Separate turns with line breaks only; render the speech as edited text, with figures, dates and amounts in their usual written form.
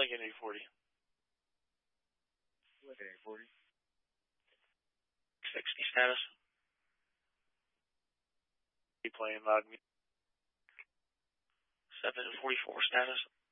Lincoln 840.
Lincoln 840.
60 status. Be playing loud music. 744 status.